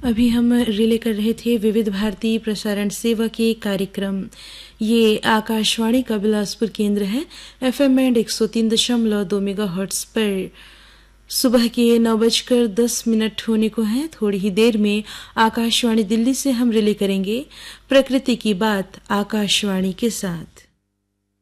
अभी हम रिले कर रहे थे विविध भारती प्रसारण सेवा के कार्यक्रम। ये आकाशवाणी का बिलासपुर केंद्र है। एफएम बैंड 103.2 मेगाहर्ट्ज पर सुबह के 9:10 होने को है। थोड़ी ही देर में आकाशवाणी दिल्ली से हम रिले करेंगे प्रकृति की बात आकाशवाणी के साथ।